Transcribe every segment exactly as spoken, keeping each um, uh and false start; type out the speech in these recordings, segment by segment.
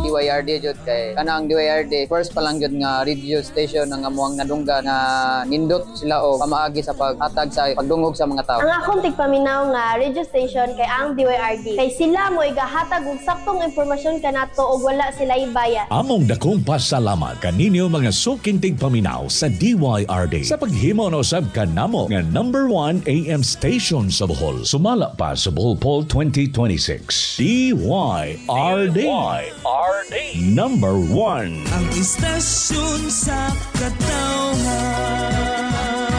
D Y R D jud kay kana ang D Y R D first pa lang jud nga radio station nga amuang nadungga nga nindot sila o pamaagi sa paghatag sa pagdungog sa mga tao. Ang akong tigpaminaw nga radio station kay ang D Y R D kay sila mo igahatag og saktong impormasyon kanato og wala sila ibayad. Among dakong pasalamat kaninyo mga suking tigpaminaw sa D Y R D sa paghimo no sab kanamo nga number one A M station sa Bohol. Sumala pa sa Bohol Poll twenty twenty-six. D Y R D. D Y R D. Number one. Ang istasyon sa katawhan.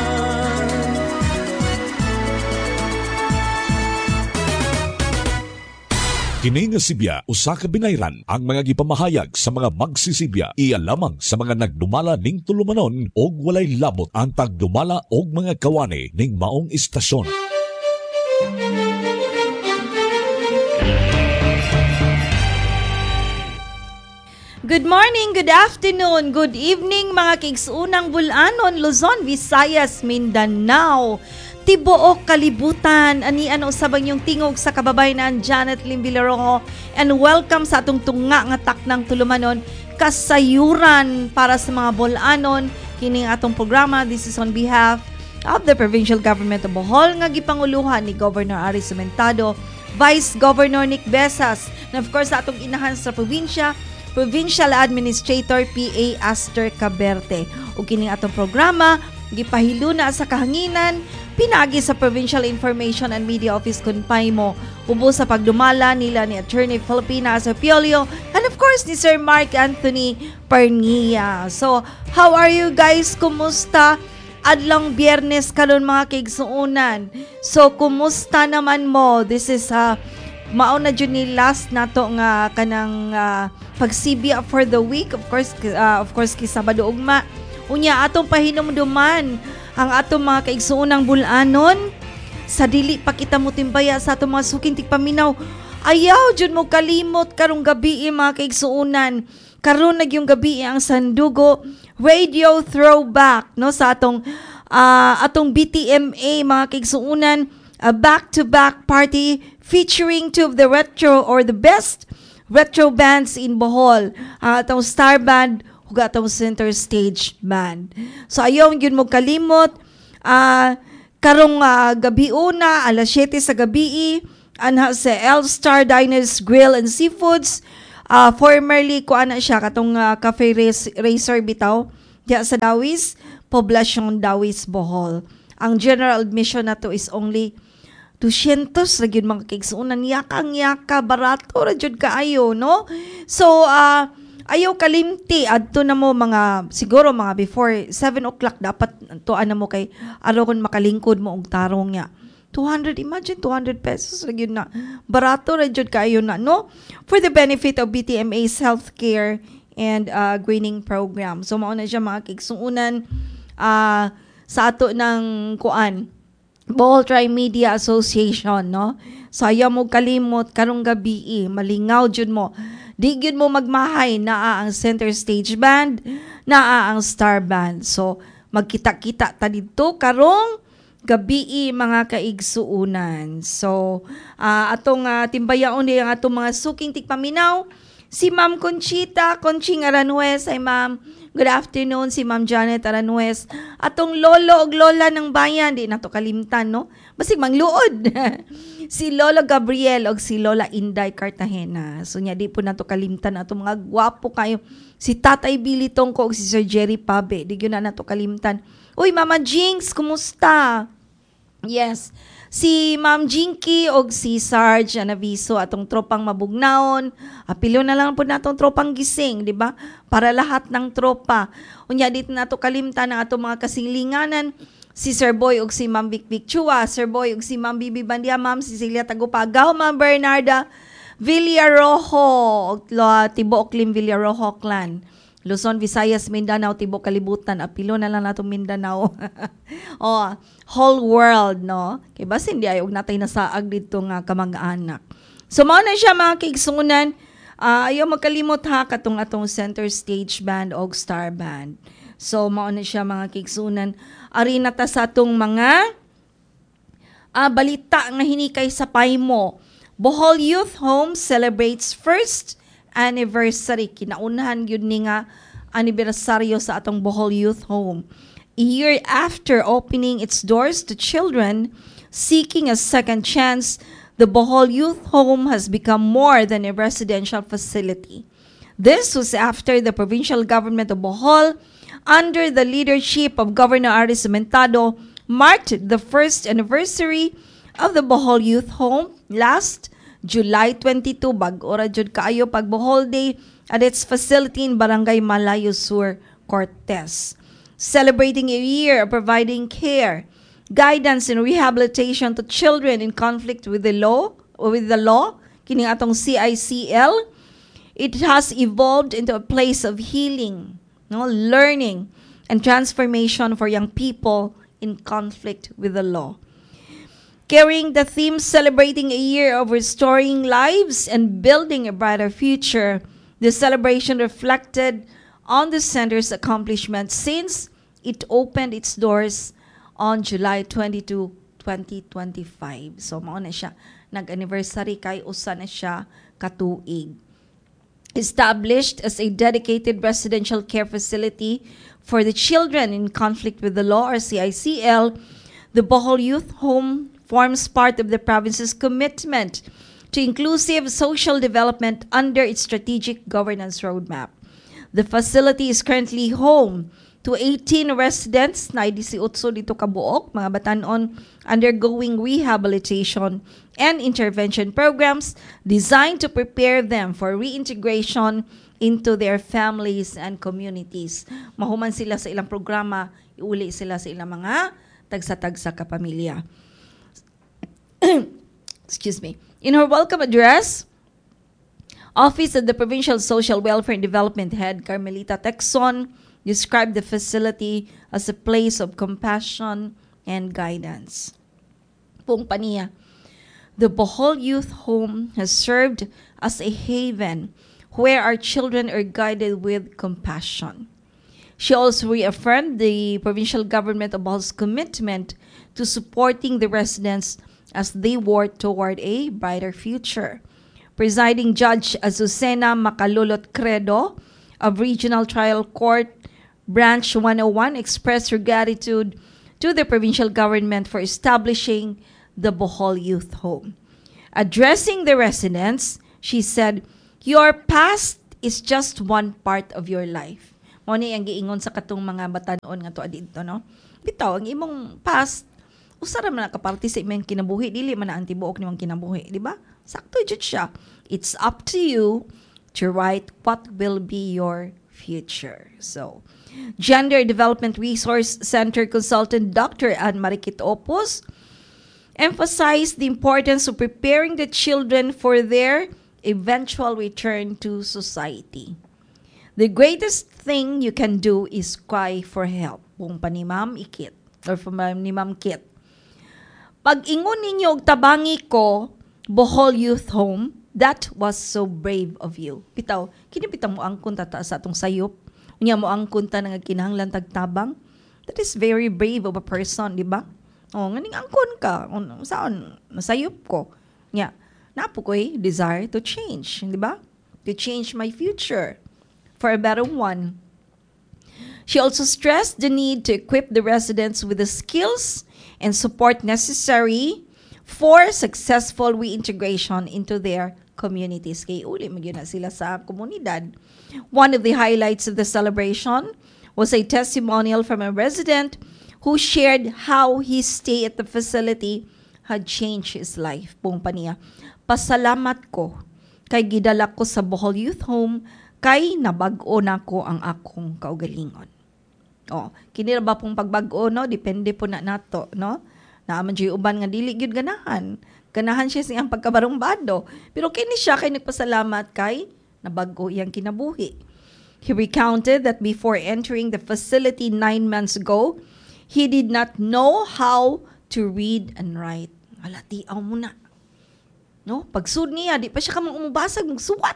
Kini nga Sibya, usa ka binayran ang mga gipamahayag sa mga magsisibya iya lamang sa mga nagdumala ning tulumanon og walay labot ang pagdumala og mga kawani ning maong istasyon. Good morning, good afternoon, good evening mga kigsuunang Bulanon, Luzon, Visayas, Mindanao. Tibuok kalibutan, ani ano sabang yung tingog sa kababayan Janet Lim Villarojo, and welcome sa atong tunga nga taknang tulumanon kasayuran para sa mga Bulanon kining atong programa. This is on behalf of the Provincial Government of Bohol nga gipanguluhan ni Governor Ari Cementado, Vice Governor Nick Besas, and of course sa atong inahan sa probinsya, Provincial Administrator P A Aster Caberte. O kining atong programa gipahilo na sa kahanginan pinagi sa Provincial Information and Media Office kun paymo ubos sa pagdumala nila ni Attorney Filipina Asopiolio and of course ni Sir Mark Anthony Pernia. So, how are you guys? Kumusta? Adlang Biyernes karon mga kaigsuunan. So, kumusta naman mo? This is uh, mauna jud ni last nato nga kanang uh, pagsibya for the week. Of course, uh, of course kay Sabado ugma. Unya atong pahinumduman ang atong mga kaigsuunang Bulanon sa dili pa kita mo timbaya sa atong mga suking tigpaminaw. Ayaw jud mo kalimot karong gabi mga kaigsuunan. Karon nagyong gabi ang Sandugo Radio Throwback no sa atong uh, atong B T M A mga kaigsuunan, a back-to-back party featuring two of the retro or the best retro bands in Bohol. Ang uh, atong Star Band ug atong Center Stage Band. So ayaw yun mo kalimot, uh, karong uh, gabi una, alas siyete sa gabi, anha sa L-Star Diners Grill and Seafoods, uh, formerly ko ana siya, katong uh, Cafe Race, Racer bitaw, diya sa Dawis, Poblacion Dawis, Bohol. Ang general admission na to is only two hundred ra gyud mga kaigsuunan, yakang-yaka, barato ra jud kaayo, no? So, uh, ayaw kalimti, adto na mo mga, siguro mga before seven o'clock, dapat tuan na mo kay aron makalingkod mo og tarong niya. two hundred, imagine two hundred pesos, yun na. Barato na jud kayo na, no? For the benefit of B T M A's healthcare and uh, greening program. So, mauna siya mga kigsuunan uh, sa ato ng kuan, Bohol Tri-Media Association, no? So, ayaw mo kalimot, karong gabi, malingaw jud mo. Di gyud mo magmahay naa ang Center Stage Band, naa ang Star Band. So, magkita-kita ta dito karong gabi mga kaigsuunan. So, uh, atong uh, timbayaon di ang atong mga suking tigpaminaw. Si Ma'am Conchita, Conching Aranjuez, ay Ma'am. Good afternoon, si Ma'am Janet Aranjuez. Atong lolo og lola ng bayan, di nato kalimtan, no? Basig mangluod. Si Lolo Gabriel og si Lola Inday Cartagena. So nya di po nato kalimtan atong mga gwapo kayo. Si Tatay Billy Tongko og si Sir Jerry Pabe, di gyud na nato kalimtan. Uy, Mama Jinx, kumusta? Yes. Si Ma'am Jinky og si Sarge Anaviso atong tropang mabugnaon. Apilo na lang po natong tropang gising, di ba? Para lahat ng tropa. Unya dito nato kalimtan ang atong mga kasinglinganan. Si Sir Boy ug si Ma'am Vic Vic Chua, Sir Boy ug si Ma'am Bibi Bandia, Ma'am Cecilia Tagupagaw, Ma'am Bernarda Villarojo, ug tibuok Lim Villarojo clan. Luzon, Visayas, Mindanao, tibuok kalibutan, apilo na lang natong Mindanao. Oh, whole world, no? Kay basin di ay og natay nasaag dito nga kamag-anak. So mao na siya mga kaigsunan, uh, ayaw magkalimot ha katong atong Center Stage Band og Star Band. So mao na siya mga kaigsunan. Ari na ta sa atong mga uh, balita nga hinikay sa paymo. Bohol Youth Home celebrates first anniversary. Kinaunahan yun ni nga anibersaryo sa atong Bohol Youth Home. A year after opening its doors to children seeking a second chance, the Bohol Youth Home has become more than a residential facility. This was after the provincial government of Bohol, under the leadership of Governor Aris Mentado, marked the first anniversary of the Bohol Youth Home last July twenty-second, bag-ora jud kaayo pag Bohol Day at its facility in Barangay Malayo Sur, Cortez. Celebrating a year of providing care, guidance, and rehabilitation to children in conflict with the law, or with the law, kining atong C I C L, it has evolved into a place of healing, no, learning, and transformation for young people in conflict with the law. Carrying the theme celebrating a year of restoring lives and building a brighter future, the celebration reflected on the center's accomplishments since it opened its doors on July twenty-second, twenty twenty-five. So mao na siya nag-anniversary kay usa na siya katuig. Established as a dedicated residential care facility for the children in conflict with the law, or C I C L, the Bohol Youth Home forms part of the province's commitment to inclusive social development under its strategic governance roadmap. The facility is currently home to eighteen residents na eighteen dito kabuok, mga batanon undergoing rehabilitation and intervention programs designed to prepare them for reintegration into their families and communities. Mahuman sila sa ilang programa, iuli sila sa ilang mga tagsa-tagsa kapamilya. Excuse me. In her welcome address, Office of the Provincial Social Welfare and Development Head, Carmelita Texon, described the facility as a place of compassion and guidance. Pung paniya, the Bohol Youth Home has served as a haven where our children are guided with compassion. She also reaffirmed the provincial government of Bohol's commitment to supporting the residents as they work toward a brighter future. Presiding Judge Azucena Macalulot Credo of Regional Trial Court Branch one oh one expressed her gratitude to the provincial government for establishing the Bohol Youth Home. Addressing the residents, she said, "Your past is just one part of your life." Mo ni ang giingon sa katong mga batanon nga to adito, no? Bitaw ang imong past usara man nakaparti sa imong kinabuhi, dili man na ang tibuok nimong kinabuhi, di ba? Sakto jud siya. It's up to you to write what will be your future. So, Gender Development Resource Center consultant Doctor Anne Marikit Opos emphasized the importance of preparing the children for their eventual return to society. The greatest thing you can do is cry for help. Kung pa ni Ma'am Ikit, or from ni Ma'am Kit. Pag ingon ninyo og tabangi ko, Bohol Youth Home, that was so brave of you. Bitaw, kini bitaw mo angkon tata sa atong sayop. Unya mo angkon ta nga kinahanglan tagtabang. That is very brave of a person, di ba? Oh, nganing angkon ka. Saan? Nasayop ko. Nya, napo ko'y desire to change, di ba? To change my future for a better one. She also stressed the need to equip the residents with the skills and support necessary for successful reintegration into their communities. Kay uli magyud na sila sa komunidad. One of the highlights of the celebration was a testimonial from a resident who shared how his stay at the facility had changed his life. Pung paniya, pasalamat ko kay gidala ko sa Bohol Youth Home kay nabag-o na ko ang akong kaugalingon. Oh, kini ra ba pong pagbag-o, no? Depende po na nato, no? Naaman siya uban nga dili gyud ganahan. Ganahan siya siyang pagkabarumbado. Pero kini siya kay nagpasalamat kay nabag-o iyang kinabuhi. He recounted that before entering the facility nine months ago, he did not know how to read and write. Alatiaw mo na. No? Pagsud niya, di pa siya kamang umubasag, magsuwat.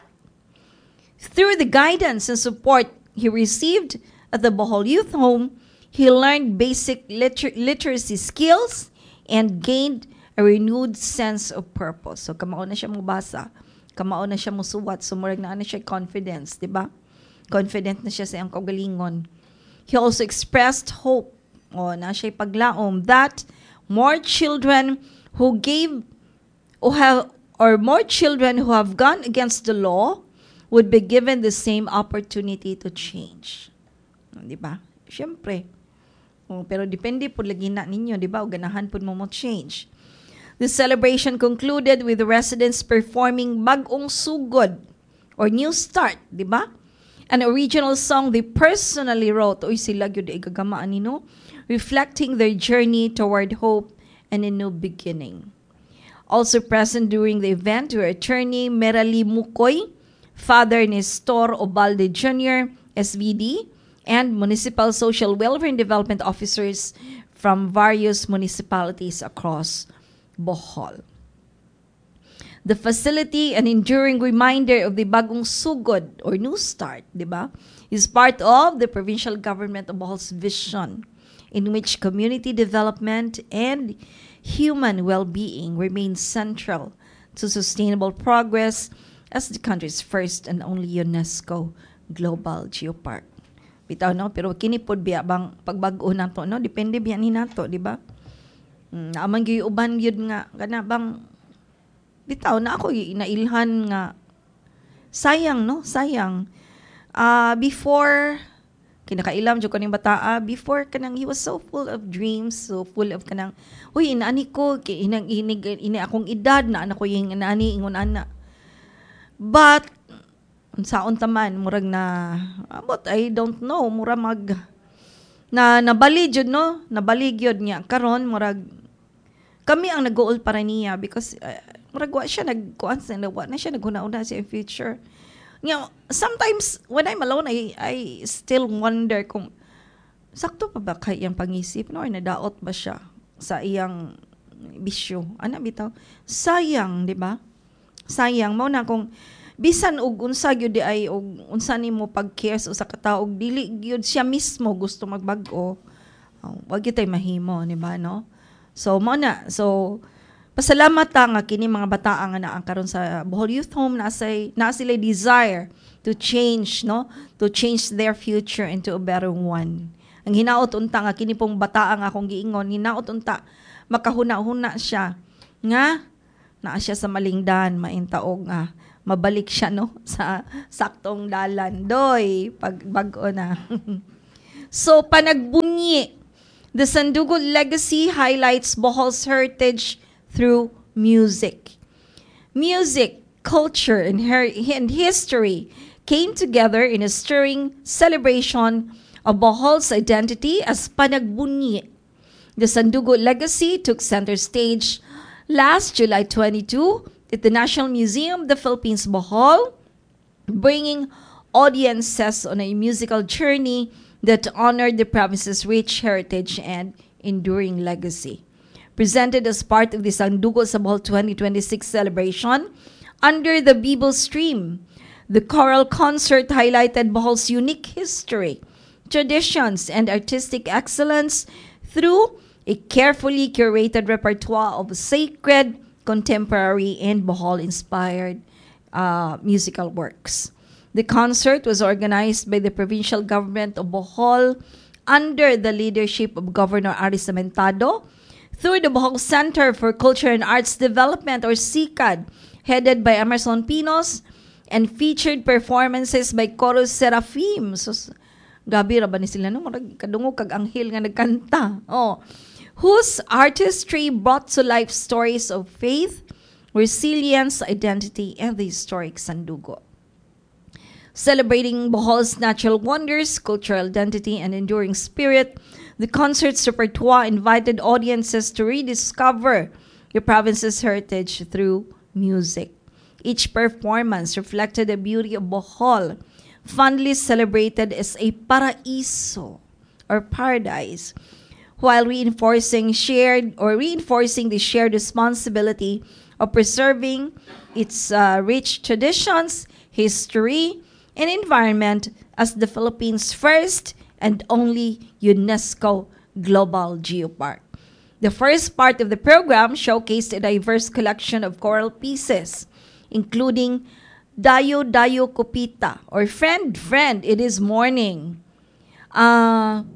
Through the guidance and support he received at the Bohol Youth Home, he learned basic liter- literacy skills and gained a renewed sense of purpose. So, kamao na siya mubasa. Kamao na siya musuwat, sumurag na ano siya confidence, di ba? Confident na siya sa iyang kaugalingon. He also expressed hope, o na siya paglaom, that more children who gave, who have, or more children who have gone against the law would be given the same opportunity to change. Di ba? Siyempre. O, pero depende po lagi na ninyo, di ba? O ganahan po mo mo change. The celebration concluded with the residents performing Bagong Sugod or New Start, di ba? An original song they personally wrote, oy sila gyud ay gagamaan nino, reflecting their journey toward hope and a new beginning. Also present during the event were attorney Merali Mukoy, Father Nestor Obalde Junior, S V D, and municipal social welfare and development officers from various municipalities across Bohol. The facility, an enduring reminder of the Bagong Sugod or New Start, di ba, is part of the provincial government of Bohol's vision, in which community development and human well-being remain central to sustainable progress as the country's first and only UNESCO Global Geopark. Bitaw no, pero kini pod biya bang pagbag-o nato no, depende biya ni nato, di ba? Mm, amang gyud uban gyud nga kana bang bitaw na ako inailhan nga sayang no, sayang. Uh, before kinakailam jud kaning bataa, before kanang he was so full of dreams, so full of kanang uy inaani ko kay inang inig ini akong edad na anak ko yung inaani ingon ana. But unsaon taman murag na but I don't know, mura mag na nabali jud no, nabali gyud niya karon murag kami ang nag-goal para niya because uh, murag wa siya nagkuan sa wa na siya naghuna-una sa future. You know, sometimes when I'm alone, I I still wonder kung sakto pa ba kay iyang pangisip no or nadaot ba siya sa iyang bisyo. Ana bitaw, sayang, di ba? Sayang mao na kung bisan og unsa gyud di ay og unsa nimo pag-care sa usa ka tawo og dili gyud siya mismo gusto magbag-o. Oh, wag gyud tay mahimo, di ba no? So mao na. So pasalamat ta nga kini mga bataa nga naa karon sa Bohol Youth Home na say na sila desire to change no, to change their future into a better one. Ang hinaot unta nga kini pong bataa nga akong giingon, hinaot unta makahuna-huna siya nga naa siya sa malingdan maintaog nga mabalik siya no sa saktong dalan doy pagbag-o na. So panagbunyi, the Sandugo legacy highlights Bohol's heritage through music. Music, culture, and, her- and history came together in a stirring celebration of Bohol's identity as Panagbunyi. The Sandugo legacy took center stage last July twenty-second at the National Museum of the Philippines, Bohol, bringing audiences on a musical journey that honored the province's rich heritage and enduring legacy. Presented as part of the Sandugo sa Bohol twenty twenty-six celebration under the Bible stream, the choral concert highlighted Bohol's unique history, traditions, and artistic excellence through a carefully curated repertoire of sacred, contemporary, and Bohol-inspired uh, musical works. The concert was organized by the provincial government of Bohol under the leadership of Governor Ari Cementado through the Bohol Center for Culture and Arts Development or SICAD, headed by Emerson Pinos, and featured performances by Chorus Seraphim. So, gabi ra ba ni sila no? Marag kadungog kag anghel nga nagkanta. Oh, whose artistry brought to life stories of faith, resilience, identity, and the historic Sandugo. Celebrating Bohol's natural wonders, cultural identity, and enduring spirit, the concert's repertoire invited audiences to rediscover the province's heritage through music. Each performance reflected the beauty of Bohol, fondly celebrated as a paraiso or paradise, while reinforcing shared or reinforcing the shared responsibility of preserving its uh, rich traditions, history, and environment as the Philippines' first and only UNESCO Global Geopark. The first part of the program showcased a diverse collection of choral pieces, including Dayo Dayo Kupita, or Friend, Friend, It Is Morning. Uh,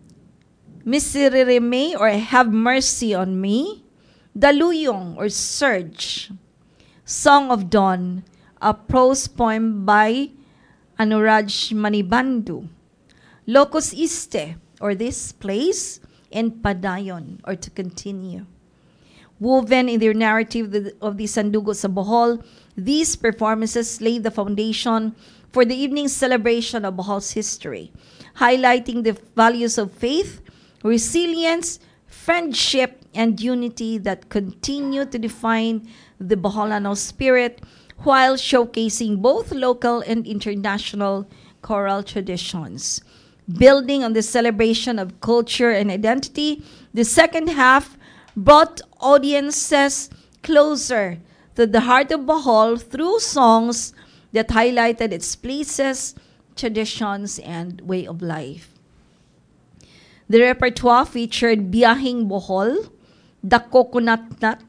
Miserere or Have Mercy on Me. Daluyong or Surge. Song of Dawn, a prose poem by Anuraj Manibandu. Locus Iste, or This Place, and Padayon, or To Continue. Woven in the narrative of the, of the Sandugo sa Bohol, these performances lay the foundation for the evening celebration of Bohol's history, highlighting the values of faith, resilience, friendship, and unity that continue to define the Boholano spirit while showcasing both local and international choral traditions. Building on the celebration of culture and identity, the second half brought audiences closer to the heart of Bohol through songs that highlighted its places, traditions, and way of life. The repertoire featured Biyahing Bohol, The Coconut Nut.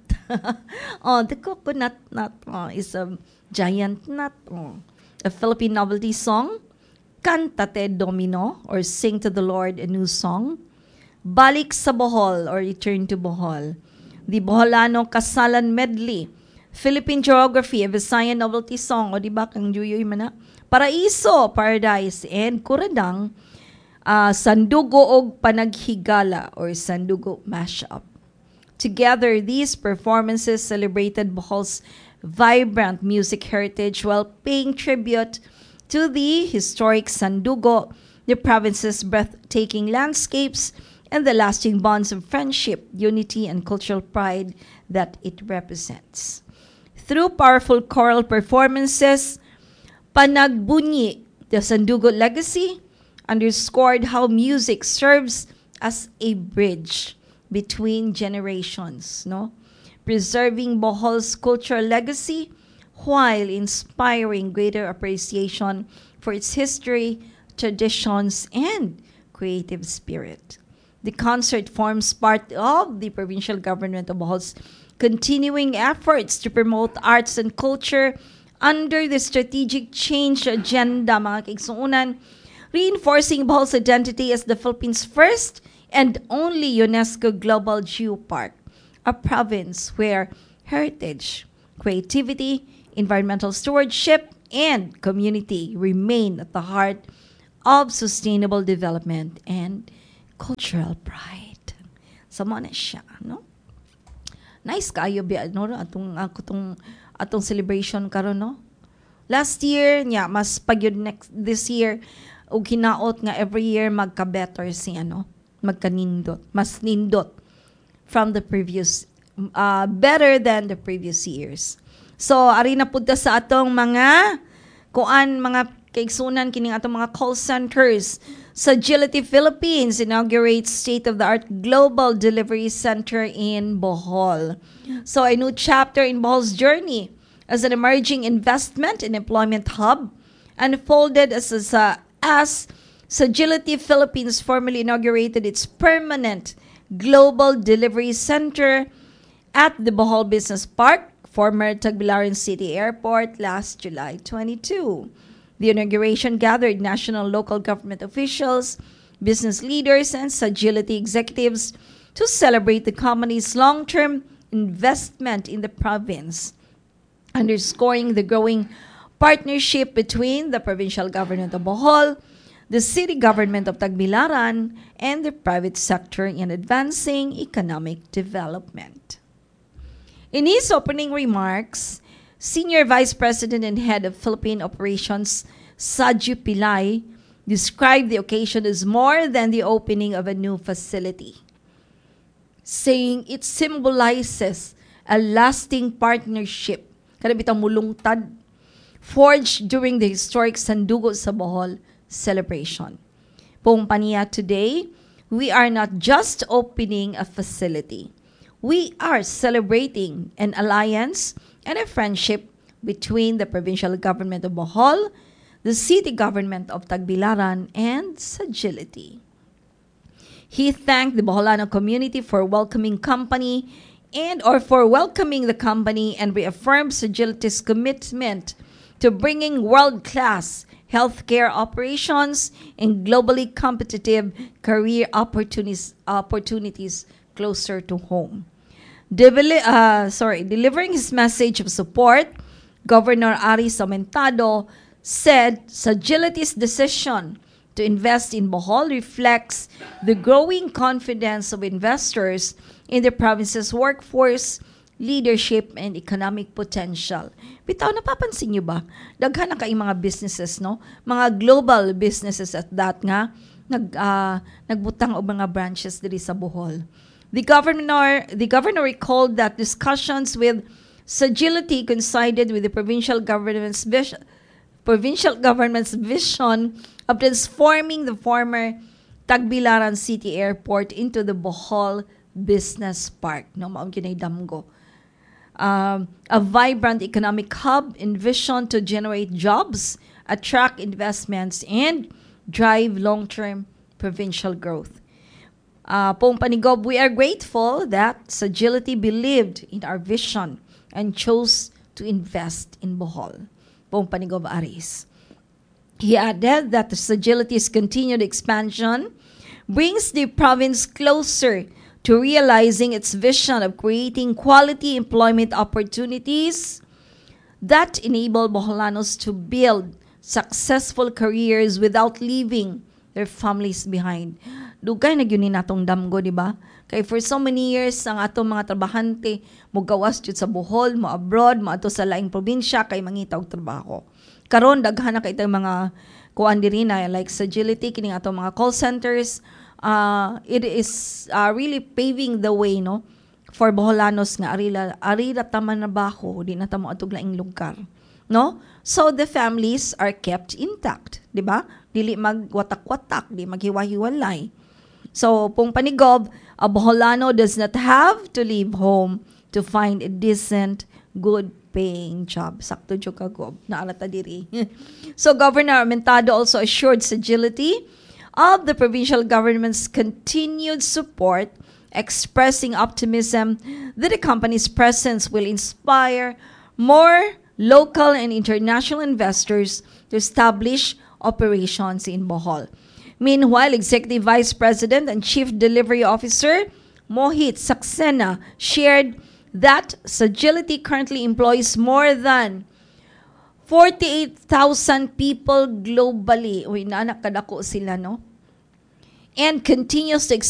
Oh, The Coconut Nut oh, is a giant nut. Oh. A Philippine novelty song, Cantate Domino, or Sing to the Lord, a new song. Balik sa Bohol, or Return to Bohol. The Boholano Kasalan Medley, Philippine Geography, a Visayan novelty song, o di ba kang juyoy man na? Paraiso, Paradise, and Kuradang, uh, Sandugo og Panaghigala, or Sandugo Mashup. Together, these performances celebrated Bohol's vibrant music heritage while paying tribute to the historic Sandugo, the province's breathtaking landscapes, and the lasting bonds of friendship, unity, and cultural pride that it represents. Through powerful choral performances, Panagbunyi, the Sandugo legacy, underscored how music serves as a bridge between generations, no? Preserving Bohol's cultural legacy while inspiring greater appreciation for its history, traditions, and creative spirit. The concert forms part of the provincial government of Bohol's continuing efforts to promote arts and culture under the strategic change agenda, mga kaigsuunan, reinforcing Bohol's identity as the Philippines' first and only UNESCO Global Geopark, a province where heritage, creativity, environmental stewardship, and community remain at the heart of sustainable development and cultural pride. Sama na siya, no? Nice kayo bi no atong atong atong celebration karon, no? Last year nya mas pagyud next this year ug hinaot nga every year magka-better si ano, magkanindot, mas nindot from the previous uh, better than the previous years. So ari na pud ta sa atong mga kuan mga kaigsunan kining atong mga call centers. Sagility Philippines inaugurates state-of-the-art global delivery center in Bohol. So a new chapter in Bohol's journey as an emerging investment and employment hub unfolded as, as, uh, as Sagility Philippines formally inaugurated its permanent global delivery center at the Bohol Business Park, former Tagbilaran City Airport, last July twenty-second. The inauguration gathered national and local government officials, business leaders, and Sagility executives to celebrate the company's long-term investment in the province, underscoring the growing partnership between the provincial government of Bohol, the city government of Tagbilaran, and the private sector in advancing economic development. In his opening remarks, Senior Vice President and Head of Philippine Operations, Saju Pilay, described the occasion as more than the opening of a new facility, saying it symbolizes a lasting partnership, kanabitang mulungtad, forged during the historic Sandugo sa Bohol celebration. Pumpaniya, today, we are not just opening a facility. We are celebrating an alliance and a friendship between the provincial government of Bohol, the city government of Tagbilaran, and Sagility. He thanked the Boholano community for welcoming company and or for welcoming the company and reaffirms Agility's commitment to bringing world-class healthcare operations and globally competitive career opportunities opportunities closer to home. Devili- uh, sorry, delivering his message of support, Governor Aris Aumentado said Agility's decision to invest in Bohol reflects the growing confidence of investors in the province's workforce, leadership, and economic potential. Bitaw, napapansin nyo ba? Daghan na kay mga businesses, no? Mga global businesses at that nga, nag, uh, nagbutang og mga branches diri sa Bohol. The governor, the governor recalled that discussions with Agility coincided with the provincial government's vision, provincial government's vision of transforming the former Tagbilaran City Airport into the Bohol Business Park. No, mao ginay damgo. Um, a vibrant economic hub envisioned to generate jobs, attract investments, and drive long-term provincial growth. Uh, Pong Panigob, we are grateful that Agility believed in our vision and chose to invest in Bohol. Pong Panigob Aris. He added that Agility's continued expansion brings the province closer to realizing its vision of creating quality employment opportunities that enable Boholanos to build successful careers without leaving their families behind. Dugay na gyud ni natong damgo, di ba? Kay for so many years ang atong mga trabahante mo gawas jud sa Bohol, mo abroad, mo ato sa laing probinsya kay mangita og trabaho. Karon daghan na kay itong mga kuan diri na like Agility kining atong mga call centers. Uh, it is uh, really paving the way, no, for Boholanos nga arila arira taman na baho di na tamo atog laing lugar, no? So the families are kept intact, di ba? Dili magwatak-watak, di maghiwa-hiwalay. So Pong Panigob, a Boholano does not have to leave home to find a decent, good paying job. Sakto jud kagob na alata diri. So Governor Aumentado also assured Agility of the provincial government's continued support, expressing optimism that the company's presence will inspire more local and international investors to establish operations in Bohol. Meanwhile, Executive Vice President and Chief Delivery Officer Mohit Saxena shared that Agility currently employs more than forty-eight thousand people globally. Uy, naanak kadako sila, no? And continues to